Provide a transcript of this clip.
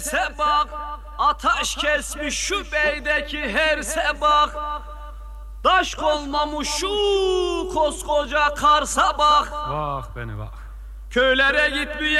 sabah, ateş kesmiş şu beydeki her sabah. Daşk olmamış şu koskoca kar sabah. Vah beni vah. Köylere gitmeye